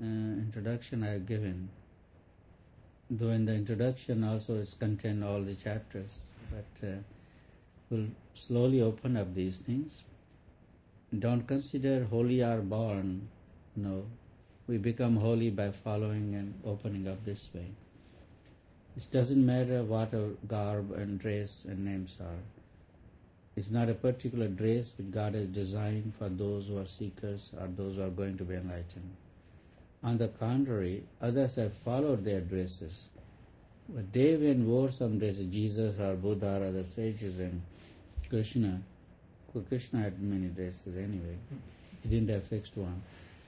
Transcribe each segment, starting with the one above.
introduction I have given, though in the introduction also is contained all the chapters, but we'll slowly open up these things. Don't consider holy are born. No, we become holy by following and opening up this way. It doesn't matter what our garb and dress and names are. It's not a particular dress which God has designed for those who are seekers or those who are going to be enlightened. On the contrary, others have followed their dresses. But they even wore some dresses, Jesus or Buddha or other sages and Krishna. Well, Krishna had many dresses anyway. He didn't have fixed one.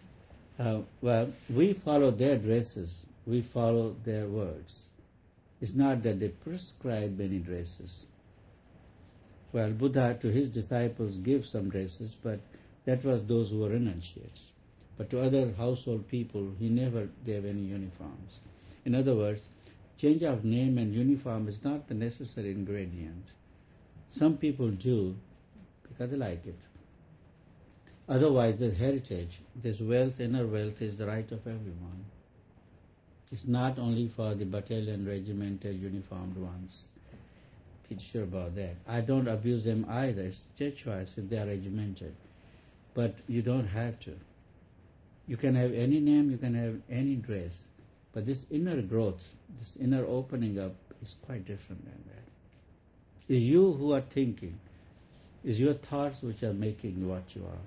Well, we follow their dresses. We follow their words. It's not that they prescribe many dresses. Well, Buddha to his disciples gave some dresses, but that was those who were renunciates. But to other household people, he never gave any uniforms. In other words, change of name and uniform is not the necessary ingredient. Some people do because they like it. Otherwise, there's heritage, there's wealth, inner wealth is the right of everyone. It's not only for the battalion, regimented, uniformed ones. Be sure about that. I don't abuse them either. It's their choice if they are regimented. But you don't have to. You can have any name, you can have any dress. But this inner growth, this inner opening up is quite different than that. It's you who are thinking. It's your thoughts which are making what you are.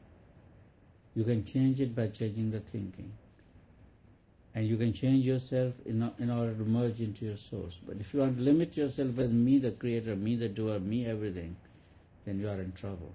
You can change it by changing the thinking. And you can change yourself in order to merge into your source. But if you want to limit yourself as me the creator, me the doer, me everything, then you are in trouble.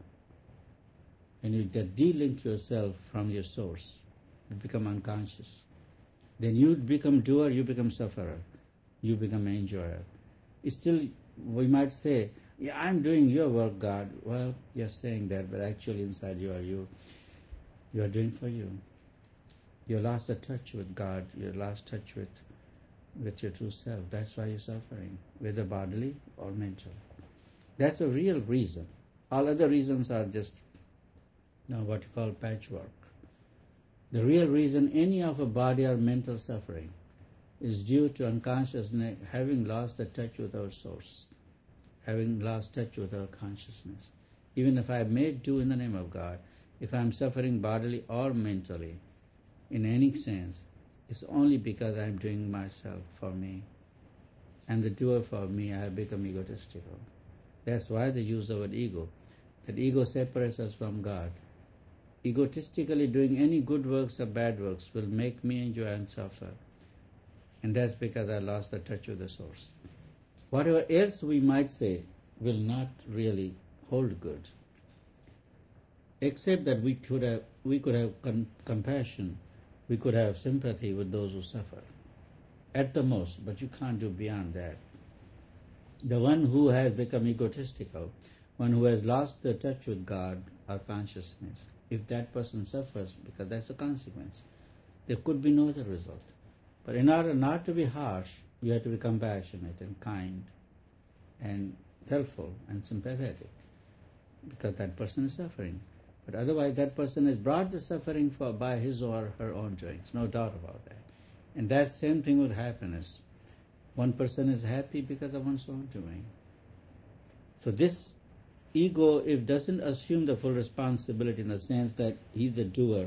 And you just de-link yourself from your source. You become unconscious. Then you become doer, you become sufferer. You become enjoyer. It's still, we might say, yeah, I'm doing your work, God. Well, you're saying that, but actually inside you are you. You are doing for you. You lost the touch with God. You lost touch with your true self. That's why you're suffering, whether bodily or mental. That's the real reason. All other reasons are just what you call patchwork. The real reason any of a body or mental suffering is due to unconsciousness having lost the touch with our source, having lost touch with our consciousness. Even if I may do in the name of God, if I'm suffering bodily or mentally, in any sense, it's only because I'm doing myself for me. I'm the doer for me. I have become egotistical. That's why they use the word ego. That ego separates us from God. Egotistically doing any good works or bad works will make me enjoy and suffer. And that's because I lost the touch with the source. Whatever else we might say will not really hold good. Except that we could have compassion. We could have sympathy with those who suffer, at the most, but you can't do beyond that. The one who has become egotistical, one who has lost the touch with God or consciousness, if that person suffers, because that's a consequence, there could be no other result. But in order not to be harsh, you have to be compassionate and kind and helpful and sympathetic, because that person is suffering. But otherwise, that person has brought the suffering by his or her own doings, no doubt about that. And that same thing with happiness. One person is happy because of one's own doing. So this ego, if doesn't assume the full responsibility in the sense that he's the doer,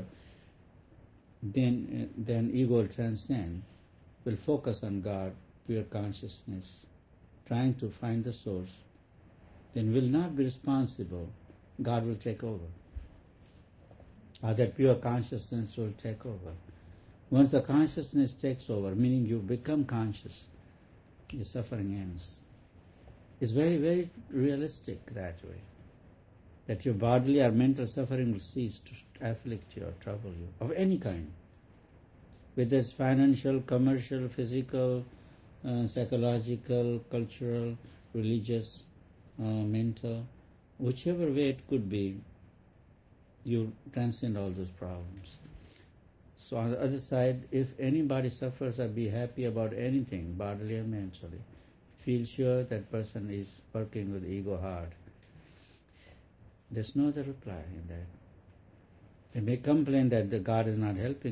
then ego will transcend, will focus on God, pure consciousness, trying to find the source, then will not be responsible. God will take over. Or that pure consciousness will take over. Once the consciousness takes over, meaning you become conscious, your suffering ends. It's very, very realistic that way. That your bodily or mental suffering will cease to afflict you or trouble you, of any kind. Whether it's financial, commercial, physical, psychological, cultural, religious, mental, whichever way it could be, you transcend all those problems. So on the other side, if anybody suffers or be happy about anything, bodily or mentally, feel sure that person is working with ego hard. There's no other reply in that. They may complain that the God is not helping